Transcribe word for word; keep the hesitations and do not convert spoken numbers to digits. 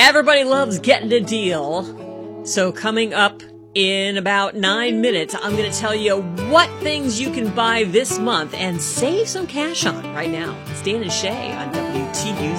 Everybody loves getting a deal. So coming up in about nine minutes, I'm going to tell you what things you can buy this month and save some cash on right now. It's Dan and Shay on W T U.